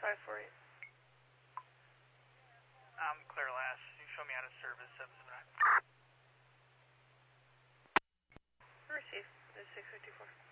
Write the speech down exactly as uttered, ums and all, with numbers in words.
five four eight. Um, clear last. You show me out of service, seven seven nine. Receive, this is six fifty-four.